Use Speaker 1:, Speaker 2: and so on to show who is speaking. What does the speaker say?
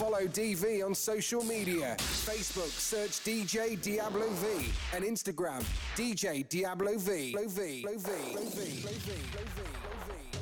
Speaker 1: Follow DV on social media. Facebook, search DJ Diablo V. And Instagram, DJ Diablo V.